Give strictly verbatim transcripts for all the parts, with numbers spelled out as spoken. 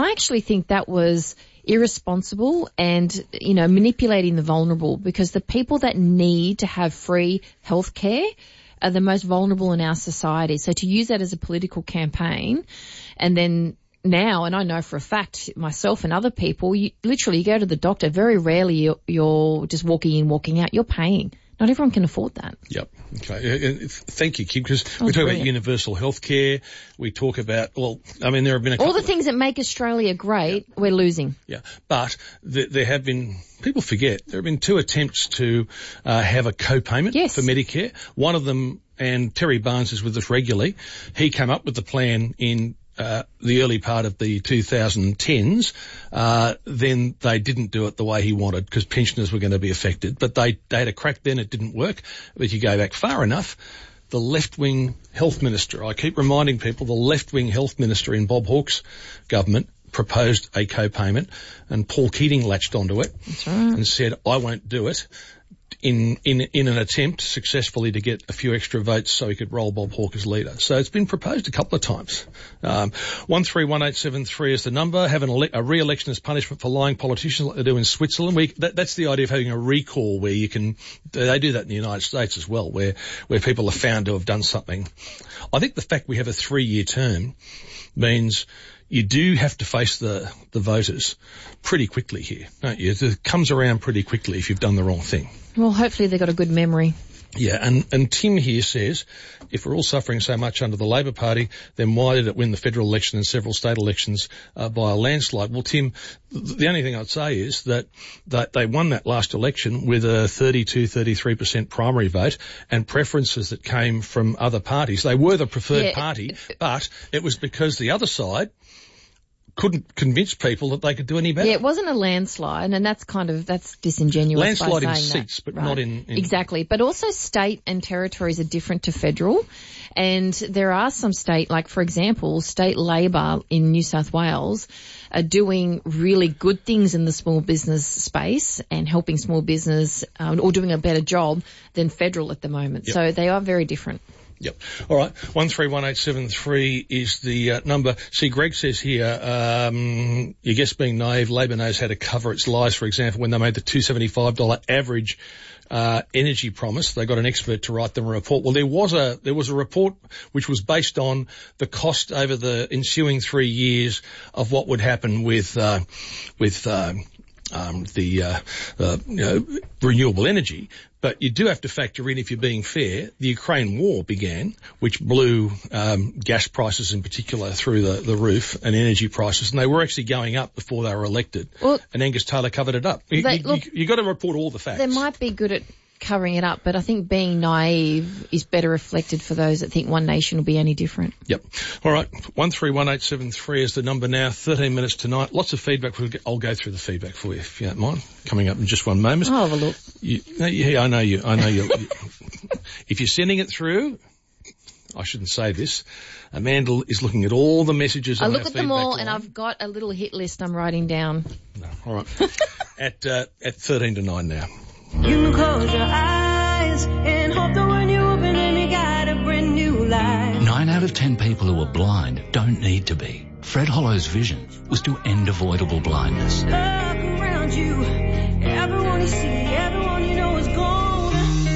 I actually think that was irresponsible and, you know, manipulating the vulnerable, because the people that need to have free health care are the most vulnerable in our society. So to use that as a political campaign, and then now, and I know for a fact, myself and other people, you literally you go to the doctor, very rarely you're, you're just walking in, walking out, you're paying. Not everyone can afford that. Yep. Okay. Thank you, Kim, because oh, we talk brilliant. about universal health care. We talk about, well, I mean, there have been a couple all the things that make Australia great, yeah. we're losing. Yeah. But th- there have been, people forget, there have been two attempts to uh, have a co-payment yes. for Medicare. One of them, and Terry Barnes is with us regularly, he came up with the plan in Uh, the early part of the two thousand tens, uh, then they didn't do it the way he wanted because pensioners were going to be affected. But they, they had a crack then, it didn't work. But you go back far enough, the left-wing health minister, I keep reminding people, the left-wing health minister in Bob Hawke's government proposed a co-payment, and Paul Keating latched onto it That's right. and said, I won't do it. In, in, in an attempt successfully to get a few extra votes so he could roll Bob Hawke as leader. So it's been proposed a couple of times. Um, one three one eight seven three is the number. Have an ele- a re-election as punishment for lying politicians like they do in Switzerland. We, that, that's the idea of having a recall where you can, they do that in the United States as well, where, where people are found to have done something. I think the fact we have a three-year term means you do have to face the, the voters pretty quickly here, don't you? It comes around pretty quickly if you've done the wrong thing. Well, hopefully they've got a good memory. Yeah, and, and Tim here says, if we're all suffering so much under the Labor Party, then why did it win the federal election and several state elections uh, by a landslide? Well, Tim, the only thing I'd say is that, that they won that last election with a thirty-two, thirty-three percent primary vote and preferences that came from other parties. They were the preferred yeah. party, but it was because the other side couldn't convince people that they could do any better. Yeah, it wasn't a landslide, and that's kind of, that's disingenuous. Landslide by in saying seats, that, but right? not in, in... Exactly. But also state and territories are different to federal. And there are some state, like for example, state Labor in New South Wales are doing really good things in the small business space and helping small business, um, or doing a better job than federal at the moment. Yep. So they are very different. Yep. All right. one three one eight seven three is the uh, number. See, Greg says here, um, you guess being naive, Labor knows how to cover its lies. For example, when they made the two hundred seventy-five dollars average uh energy promise, they got an expert to write them a report. Well, there was a there was a report which was based on the cost over the ensuing three years of what would happen with uh with uh, um the uh, uh you know, renewable energy. But you do have to factor in, if you're being fair, the Ukraine war began, which blew um, gas prices in particular through the, the roof, and energy prices, and they were actually going up before they were elected. Well, and Angus Taylor covered it up. You, they, you, look, you, you got to report all the facts. They might be good at covering it up, but I think being naive is better reflected for those that think one nation will be any different. Yep. All right. one three one eight seven three is the number now. thirteen minutes tonight. Lots of feedback. I'll go through the feedback for you, if you don't mind. Coming up in just one moment. I'll have a look. You, yeah, I know you. I know you. you if you're sending it through, I shouldn't say this, Amanda is looking at all the messages. I look at them all, line. And I've got a little hit list I'm writing down. No. All right. at uh, at thirteen to nine now. You can close your eyes and hope that when you open them you got a brand new life. Nine out of ten people who are blind don't need to be. Fred Hollow's vision was to end avoidable blindness. Look around you, everyone you see, everyone you know is gone.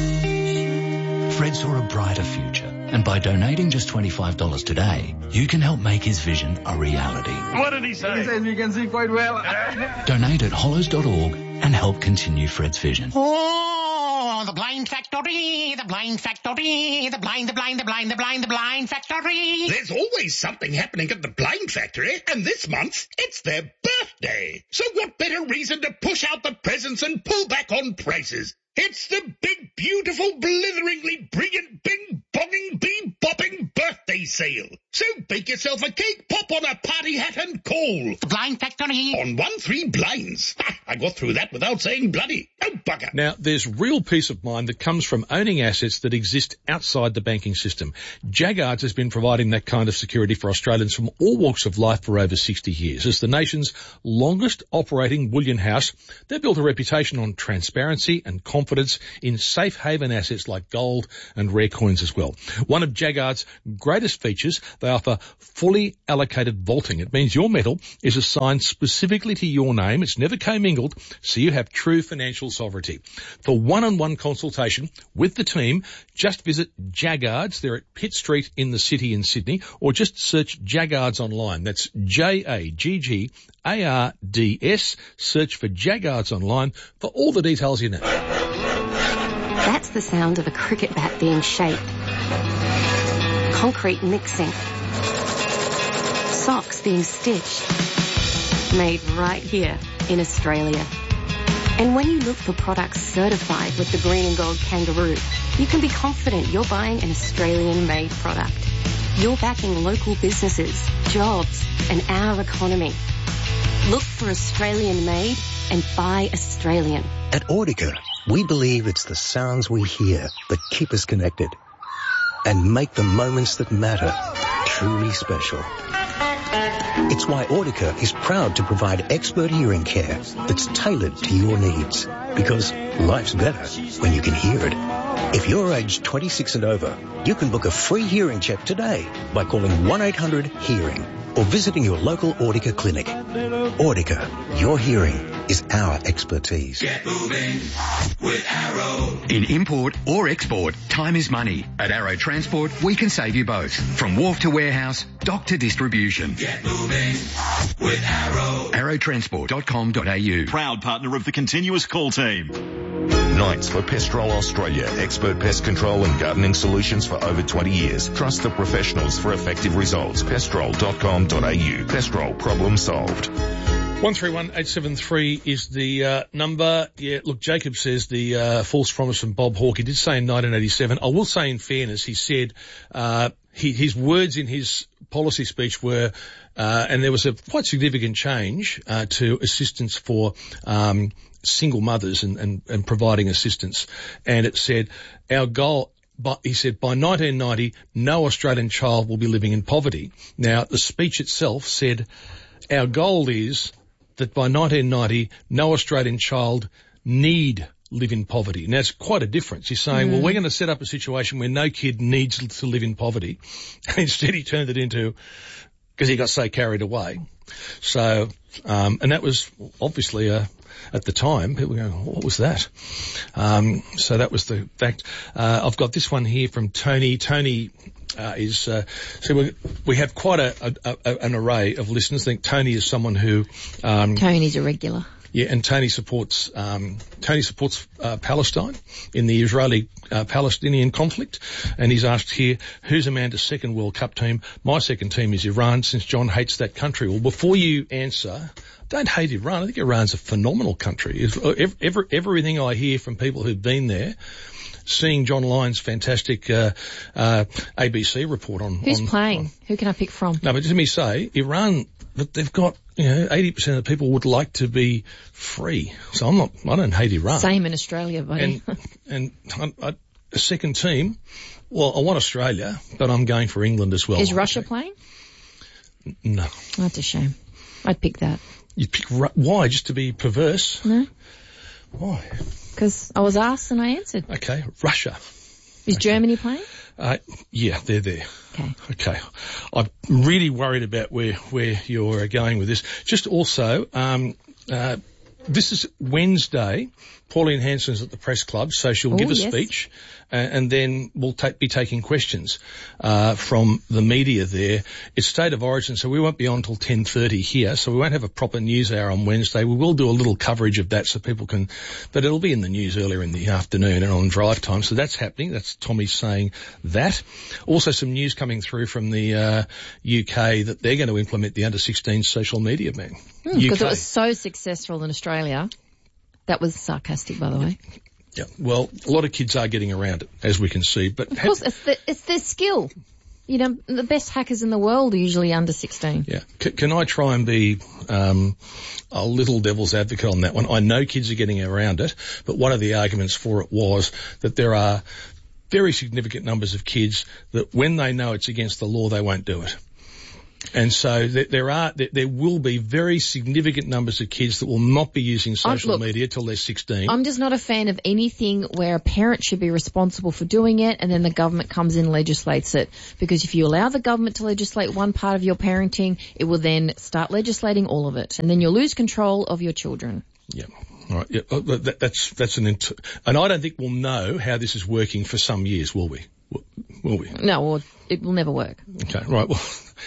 Fred saw a brighter future, and by donating just twenty-five dollars today, you can help make his vision a reality. What did he say? He says you can see quite well. Donate at hollows dot org and help continue Fred's vision. Oh, the blind factory, the blind factory, the blind, the blind, the blind, the blind, the blind factory. There's always something happening at the blind factory, and this month it's their birthday. So what better reason to push out the presents and pull back on prices? It's the big, beautiful, blitheringly brilliant, bing-bonging, bee-bopping birthday sale. So bake yourself a cake, pop on a party hat and call. The Blind Factory. On one three blinds. Ha, I got through that without saying bloody. Oh, bugger. Now, there's real peace of mind that comes from owning assets that exist outside the banking system. Jaggards has been providing that kind of security for Australians from all walks of life for over sixty years. As the nation's longest operating bullion house, they've built a reputation on transparency and confidence in safe haven assets like gold and rare coins as well. well. One of Jaguar's greatest features, they offer fully allocated vaulting. It means your metal is assigned specifically to your name. It's never commingled, so you have true financial sovereignty. For one-on-one consultation with the team, just visit Jaggards. They're at Pitt Street in the city in Sydney, or just search Jaggards online. That's J A G G A R D S. Search for Jaggards online for all the details you need. That's the sound of a cricket bat being shaped. Concrete mixing. Socks being stitched. Made right here in Australia. And when you look for products certified with the green and gold kangaroo, you can be confident you're buying an Australian-made product. You're backing local businesses, jobs, and our economy. Look for Australian-made and buy Australian. At Audica, we believe it's the sounds we hear that keep us connected and make the moments that matter truly special. It's why Audica is proud to provide expert hearing care that's tailored to your needs, because life's better when you can hear it. If you're aged twenty-six and over, you can book a free hearing check today by calling one eight hundred hearing or visiting your local Audica clinic. Audica, your hearing is our expertise. Get moving with Arrow. In import or export, time is money. At Arrow Transport, we can save you both. From wharf to warehouse, dock to distribution. Get moving with Arrow. arrow transport dot com dot a u. Proud partner of the Continuous Call team. Knights for Pestrol Australia, expert pest control and gardening solutions for over twenty years. Trust the professionals for effective results. pestrol dot com dot a u. Pestrol, problem solved. one three one eight seven three is the uh, number. Yeah, look, Jacob says the uh, false promise from Bob Hawke. He did say in nineteen eighty-seven. I will say in fairness, he said uh, he, his words in his policy speech were, uh, and there was a quite significant change uh, to assistance for um, single mothers and, and, and providing assistance. And it said, our goal... But he said, by nineteen ninety, no Australian child will be living in poverty. Now, the speech itself said, our goal is that by nineteen ninety, no Australian child need live in poverty. Now, it's quite a difference. He's saying, mm. well, we're going to set up a situation where no kid needs to live in poverty. And instead, he turned it into, because he got so carried away. So, um, and that was obviously a, at the time, people were going, what was that? Um, so that was the fact. Uh, I've got this one here from Tony. Tony uh, is, uh, so we, we have quite a, a, a, an array of listeners. I think Tony is someone who... Um, Tony's a regular. Yeah, and Tony supports um, Tony supports uh, Palestine in the Israeli-Palestinian uh, conflict, and he's asked here, who's Amanda's second World Cup team? My second team is Iran, since John hates that country. Well, before you answer, don't hate Iran. I think Iran's a phenomenal country. Every, every, everything I hear from people who've been there, seeing John Lyon's fantastic uh, uh, A B C report on... Who's on, playing? On, Who can I pick from? No, but just let me say, Iran... But they've got, you know, eighty percent of the people would like to be free. So I'm not, I don't hate Iran. Same in Australia, buddy. And, and I, I, a second team, well, I want Australia, but I'm going for England as well. Is Russia playing? No. That's a shame. I'd pick that. You'd pick, why? Just to be perverse? No. Why? Because I was asked and I answered. Okay, Russia. Is okay. Germany playing? Uh, yeah, they're there. Okay. Okay. I'm really worried about where, where you're going with this. Just also, um, uh, this is Wednesday. Pauline Hanson's at the press club, so she'll Ooh, give a yes. speech, uh, and then we'll ta- be taking questions uh, from the media there. It's State of Origin, so we won't be on until ten thirty here, so we won't have a proper news hour on Wednesday. We will do a little coverage of that so people can, but it'll be in the news earlier in the afternoon and on drive time, so that's happening. That's Tommy saying that. Also some news coming through from the uh, U K that they're going to implement the under sixteen social media ban. Because mm, it was so successful in Australia. That was sarcastic, by the way. Yeah, well, a lot of kids are getting around it, as we can see. But of course, have, it's, the, it's their skill. You know, the best hackers in the world are usually under sixteen. Yeah. C- can I try and be um, a little devil's advocate on that one? I know kids are getting around it, but one of the arguments for it was that there are very significant numbers of kids that when they know it's against the law, they won't do it. And so there, there are, there, there will be very significant numbers of kids that will not be using social look, media till they're sixteen. I'm just not a fan of anything where a parent should be responsible for doing it and then the government comes in and legislates it. Because if you allow the government to legislate one part of your parenting, it will then start legislating all of it. And then you'll lose control of your children. Yeah. All right. Yeah. That, that's, that's an, int- and I don't think we'll know how this is working for some years, will we? Will we? No, or it will never work. Okay. Right. Well,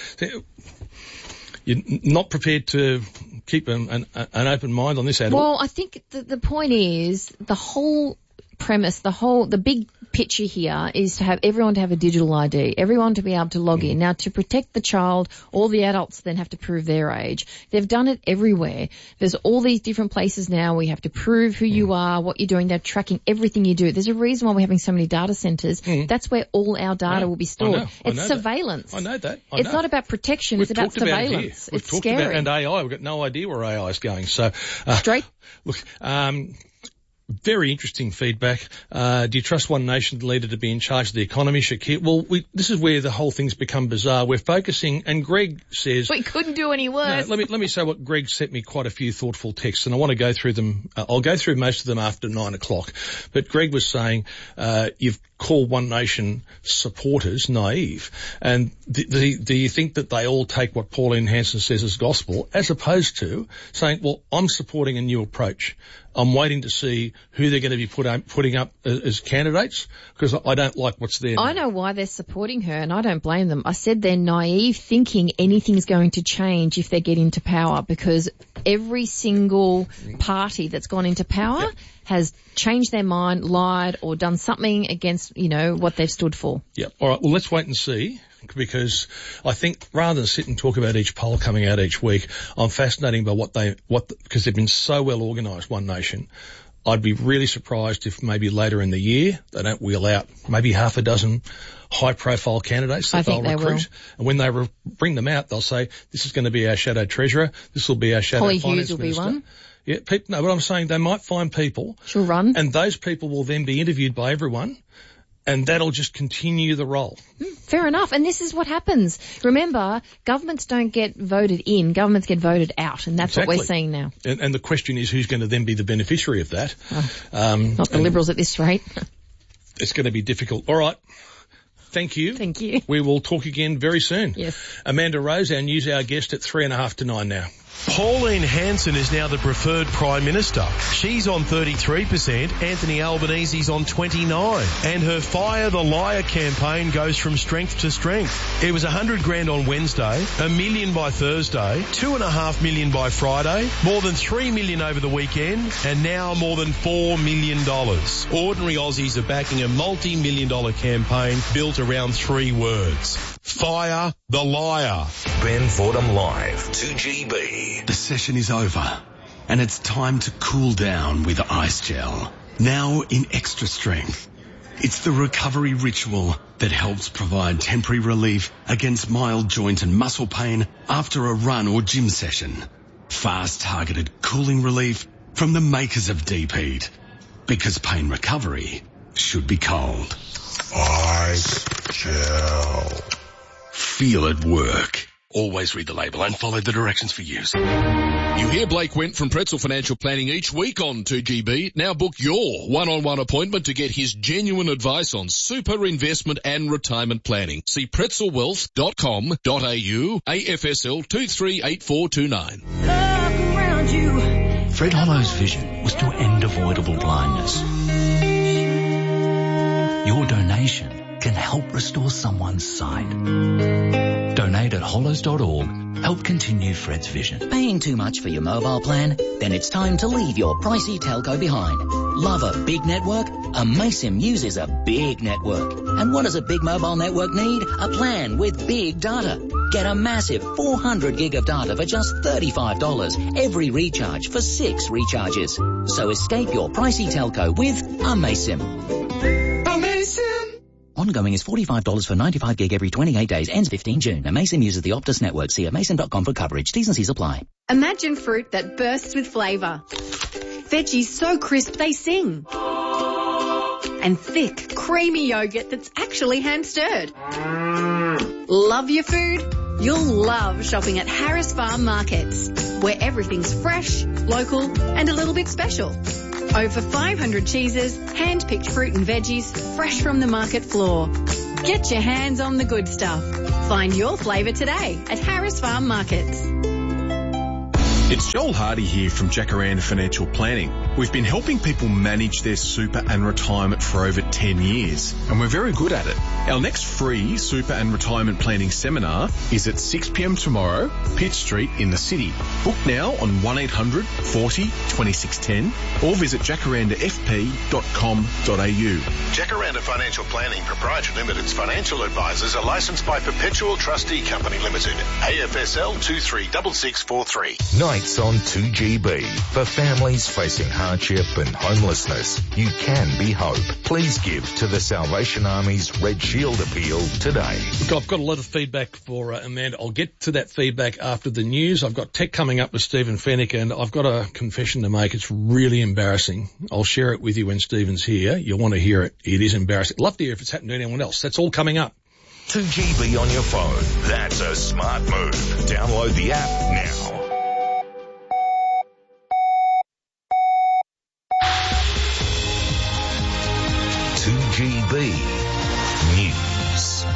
you're not prepared to keep an, an, an open mind on this at all? Well, I think the, the point is the whole premise, the whole, the big picture here is to have everyone to have a digital I D, everyone to be able to log in. Now, to protect the child, all the adults then have to prove their age. They've done it everywhere. There's all these different places now where you have to prove who you are, what you're doing. They're tracking everything you do. There's a reason why we're having so many data centres. Mm. That's where all our data know, will be stored. I know, I it's know surveillance. That. I know that. I it's know. not about protection. We've it's about surveillance. About it We've it's talked scary. About, and A I, we've got no idea where A I is going. So uh, Straight. Look, um, very interesting feedback. Uh, do you trust One Nation leader to be in charge of the economy, Shakir? Well, we, this is where the whole thing's become bizarre. We're focusing, and Greg says... We couldn't do any worse. No, let me, let me say what Greg sent me quite a few thoughtful texts, and I want to go through them. Uh, I'll go through most of them after nine o'clock. But Greg was saying, uh, you've called One Nation supporters naive. And the, the, do you think that they all take what Pauline Hanson says as gospel, as opposed to saying, well, I'm supporting a new approach. I'm waiting to see who they're going to be put up, putting up as, as candidates, because I don't like what's there now. I know why they're supporting her, and I don't blame them. I said they're naive, thinking anything's going to change if they get into power, because every single party that's gone into power yep. has changed their mind, lied, or done something against, you know, what they've stood for. Yeah. All right. Well, let's wait and see. Because I think rather than sit and talk about each poll coming out each week, I'm fascinated by what they, what, because they've been so well organised, One Nation. I'd be really surprised if maybe later in the year they don't wheel out maybe half a dozen high-profile candidates that I they'll think they recruit. will. And when they re- bring them out, they'll say, this is going to be our shadow treasurer, this will be our shadow Holly finance Hughes will minister. be one. Yeah, people, no, but I'm saying they might find people. She'll run. And those people will then be interviewed by everyone. And that'll just continue the role. Fair enough. And this is what happens. Remember, governments don't get voted in, governments get voted out. And that's exactly. what we're seeing now. And, and the question is, who's going to then be the beneficiary of that? Oh, um, not the Liberals at this rate. It's going to be difficult. All right. Thank you. Thank you. We will talk again very soon. Yes. Amanda Rose, our news hour guest at three and a half to nine now. Pauline Hanson is now the preferred Prime Minister. She's on thirty-three percent, Anthony Albanese's on twenty-nine. And her Fire the Liar campaign goes from strength to strength. It was a hundred grand on Wednesday, a million by Thursday, two and a half million by Friday, more than three million over the weekend, and now more than four million dollars. Ordinary Aussies are backing a multi-million dollar campaign built around three words. Fire the Liar. Ben Fordham Live, two G B. The session is over, and it's time to cool down with Ice Gel. Now in extra strength. It's the recovery ritual that helps provide temporary relief against mild joint and muscle pain after a run or gym session. Fast targeted cooling relief from the makers of Deep Heat. Because pain recovery should be cold. Ice Gel. Feel it work. Always read the label and follow the directions for use. You hear Blake Went from Pretzel Financial Planning each week on two G B. Now book your one-on-one appointment to get his genuine advice on super investment and retirement planning. See pretzel wealth dot com dot a u, A F S L two three eight four two nine. Look around you. Fred Hollow's vision was to end avoidable blindness. Your donation can help restore someone's sight. Donate at hollows dot org. Help continue Fred's vision. Paying too much for your mobile plan? Then it's time to leave your pricey telco behind. Love a big network? Amaysim uses a big network. And what does a big mobile network need? A plan with big data. Get a massive four hundred gig of data for just thirty-five dollars every recharge for six recharges. So escape your pricey telco with Amaysim. Ongoing is forty-five dollars for ninety-five gig every twenty-eight days. Ends fifteenth June. Amaysim uses the Optus network. See amaysim dot com for coverage. T's and C's apply. Imagine fruit that bursts with flavour. Veggies so crisp they sing. And thick, creamy yogurt that's actually hand-stirred. Love your food? You'll love shopping at Harris Farm Markets, where everything's fresh, local and a little bit special. Over five hundred cheeses, hand-picked fruit and veggies, fresh from the market floor. Get your hands on the good stuff. Find your flavour today at Harris Farm Markets. It's Joel Hardy here from Jacaranda Financial Planning. We've been helping people manage their super and retirement for over ten years, and we're very good at it. Our next free super and retirement planning seminar is at six p.m. tomorrow, Pitt Street in the city. Book now on one eight hundred forty twenty-six ten or visit jacaranda f p dot com dot a u. Jacaranda Financial Planning Proprietary Limited's financial advisors are licensed by Perpetual Trustee Company Limited, A F S L two three six six four three. Nights on two G B. For families facing hardship and homelessness, you can be hope. Please give to the Salvation Army's Red Shield Appeal today. Look, I've got a lot of feedback for uh, Amanda. I'll get to that feedback after the news. I've got tech coming up with Stephen Fennick, and I've got a confession to make. It's really embarrassing. I'll share it with you when Stephen's here. You'll want to hear it. It is embarrassing. Love to hear if it's happened to anyone else. That's all coming up. two G B on your phone. That's a smart move. Download the app now. two G B News.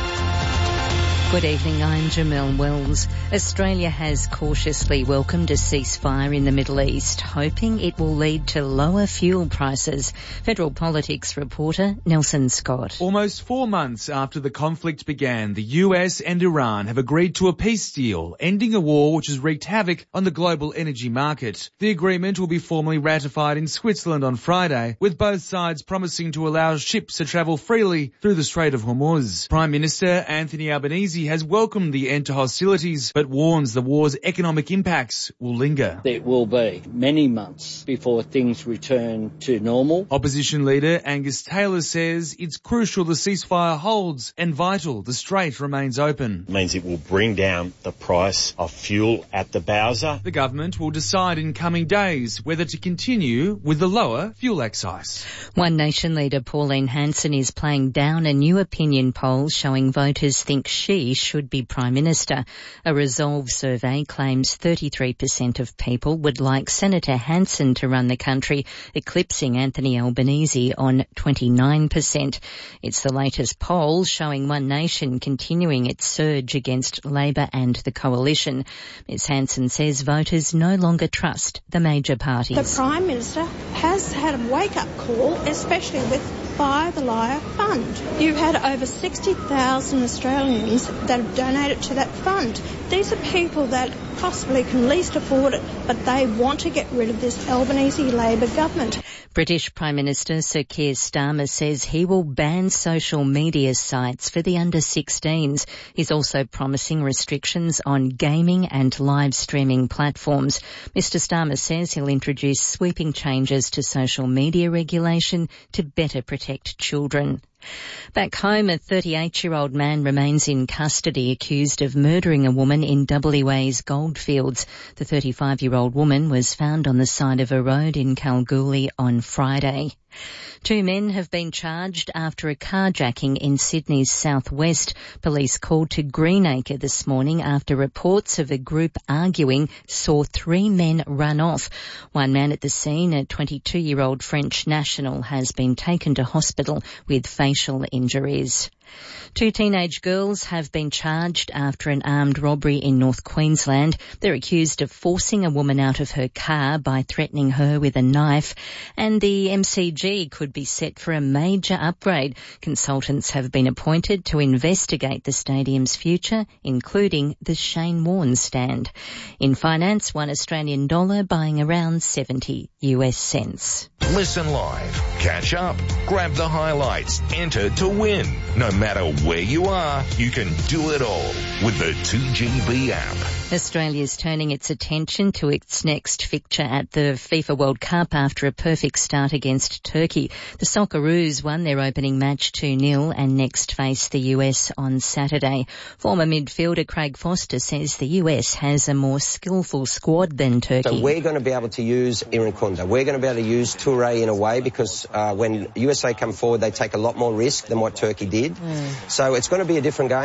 Good evening, I'm Jamelle Wells. Australia has cautiously welcomed a ceasefire in the Middle East, hoping it will lead to lower fuel prices. Federal Politics reporter Nelson Scott. Almost four months after the conflict began, the U S and Iran have agreed to a peace deal, ending a war which has wreaked havoc on the global energy market. The agreement will be formally ratified in Switzerland on Friday, with both sides promising to allow ships to travel freely through the Strait of Hormuz. Prime Minister Anthony Albanese has welcomed the end to hostilities, but warns the war's economic impacts will linger. It will be many months before things return to normal. Opposition leader Angus Taylor says it's crucial the ceasefire holds and vital the strait remains open. It means it will bring down the price of fuel at the Bowser. The government will decide in coming days whether to continue with the lower fuel excise. One Nation leader Pauline Hanson is playing down a new opinion poll showing voters think she should be Prime Minister. A Resolve survey claims thirty-three percent of people would like Senator Hanson to run the country, eclipsing Anthony Albanese on twenty-nine percent. It's the latest poll showing One Nation continuing its surge against Labor and the coalition. Miz Hanson says voters no longer trust the major parties. The Prime Minister has had a wake-up call, especially with Buy the Liar Fund. You've had over sixty thousand Australians that have donated to that fund. These are people that possibly can least afford it, but they want to get rid of this Albanese Labor government. British Prime Minister Sir Keir Starmer says he will ban social media sites for the under sixteens. He's also promising restrictions on gaming and live streaming platforms. Mister Starmer says he'll introduce sweeping changes to social media regulation to better protect children. Back home, a thirty-eight-year-old man remains in custody accused of murdering a woman in W A's Goldfields. The thirty-five-year-old woman was found on the side of a road in Kalgoorlie on Friday. Two men have been charged after a carjacking in Sydney's southwest. Police called to Greenacre this morning after reports of a group arguing saw three men run off. One man at the scene, a twenty-two-year-old French national, has been taken to hospital with facial injuries. Two teenage girls have been charged after an armed robbery in North Queensland. They're accused of forcing a woman out of her car by threatening her with a knife. And the M C G could be set for a major upgrade. Consultants have been appointed to investigate the stadium's future, including the Shane Warne stand. In finance, one Australian dollar buying around seventy U S cents. Listen live, catch up, grab the highlights, enter to win. No matter where you are, you can do it all with the two G B app. Australia's turning its attention to its next fixture at the FIFA World Cup after a perfect start against Turkey. The Socceroos won their opening match two nil and next face the U S on Saturday. Former midfielder Craig Foster says the U S has a more skillful squad than Turkey. So we're going to be able to use Irankunda. We're going to be able to use Toure in a way because uh, when U S A come forward, they take a lot more risk than what Turkey did. Mm. So it's going to be a different game.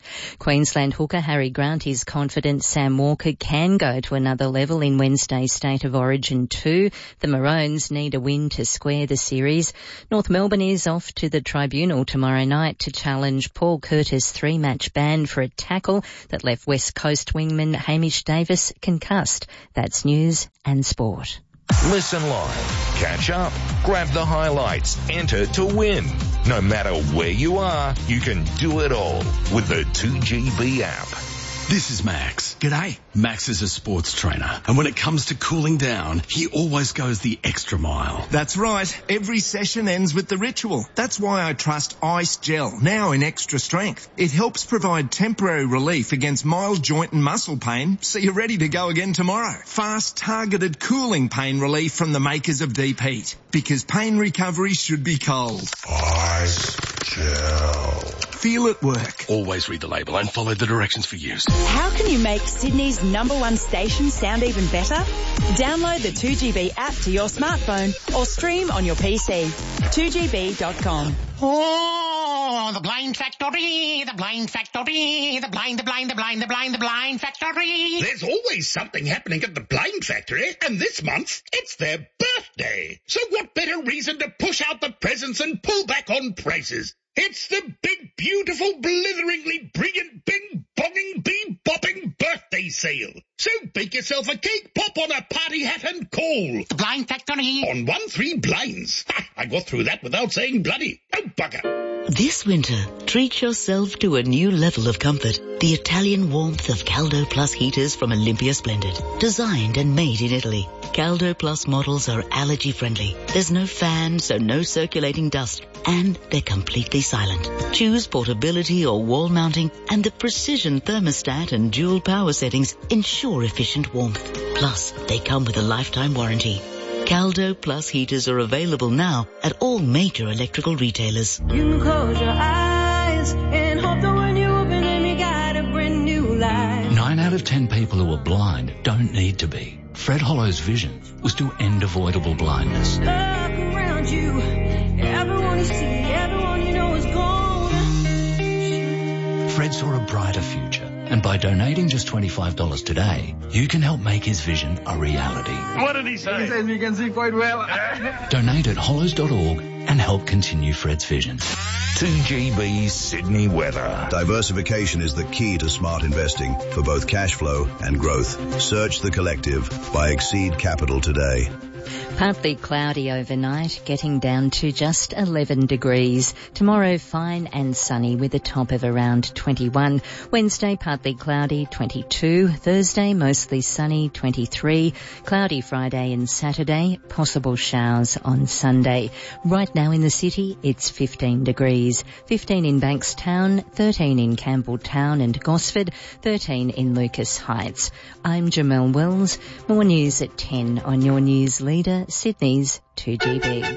Queensland hooker Harry Grant is confident Sam Walker can go to another level in Wednesday's State of Origin two. The Maroons need a win to square the series. North Melbourne is off to the tribunal tomorrow night to challenge Paul Curtis' three-match ban for a tackle that left West Coast wingman Hamish Davis concussed. That's news and sport. Listen live, catch up, grab the highlights, enter to win. No matter where you are, you can do it all with the two G B app. This is Max. G'day. Max is a sports trainer, and when it comes to cooling down, he always goes the extra mile. That's right. Every session ends with the ritual. That's why I trust Ice Gel, now in extra strength. It helps provide temporary relief against mild joint and muscle pain, so you're ready to go again tomorrow. Fast, targeted cooling pain relief from the makers of Deep Heat. Because pain recovery should be cold. Ice Gel. Feel it work. Always read the label and follow the directions for use. How can you make Sydney's number one station sound even better? Download the two G B app to your smartphone or stream on your P C. two G B dot com. Oh, the blind factory, the blind factory, the blind, the blind, the blind, the blind, the blind factory. There's always something happening at the blind factory, and this month it's their birthday. So what better reason to push out the presents and pull back on prices? It's the big, beautiful, blitheringly brilliant, bing-bonging, bee-bopping birthday sale. So bake yourself a cake, pop on a party hat and call. The Blind Factory. On one three blinds. Ha, I got through that without saying bloody. Oh, bugger. This winter, treat yourself to a new level of comfort. The Italian warmth of Caldo Plus heaters from Olympia Splendid. Designed and made in Italy. Caldo Plus models are allergy friendly. There's no fan, so no circulating dust. And they're completely silent. Choose portability or wall mounting, and the precision thermostat and dual power settings ensure efficient warmth. Plus, they come with a lifetime warranty. Caldo Plus heaters are available now at all major electrical retailers. You can close your eyes and hope that when you open them you got a brand new life. Nine out of ten people who are blind don't need to be. Fred Hollow's vision was to end avoidable blindness. Look around you, everyone you see, everyone you know is gone. Fred saw a brighter future, and by donating just twenty-five dollars today, you can help make his vision a reality. What did he say? He says you can see quite well. Donate at hollows dot org and help continue Fred's vision. two G B Sydney weather. Diversification is the key to smart investing for both cash flow and growth. Search The Collective by Exceed Capital today. Partly cloudy overnight, getting down to just eleven degrees. Tomorrow, fine and sunny with a top of around twenty-one. Wednesday, partly cloudy, twenty-two. Thursday, mostly sunny, twenty-three. Cloudy Friday and Saturday, possible showers on Sunday. Right now in the city, it's fifteen degrees. fifteen in Bankstown, thirteen in Campbelltown and Gosford, thirteen in Lucas Heights. I'm Jamelle Wells. More news at ten on your news leader, Sydney's two G B.